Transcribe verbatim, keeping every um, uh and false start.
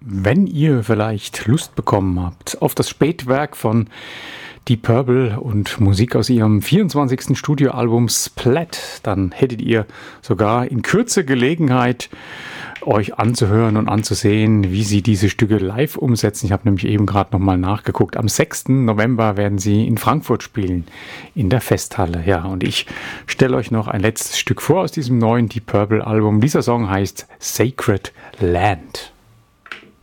Wenn ihr vielleicht Lust bekommen habt auf das Spätwerk von Deep Purple und Musik aus ihrem vierundzwanzigsten Studioalbum Splat, dann hättet ihr sogar in Kürze Gelegenheit, euch anzuhören und anzusehen, wie sie diese Stücke live umsetzen. Ich habe nämlich eben gerade nochmal nachgeguckt. Am sechsten November werden sie in Frankfurt spielen, in der Festhalle. Ja, und ich stelle euch noch ein letztes Stück vor aus diesem neuen Deep Purple Album. Dieser Song heißt Sacred Land.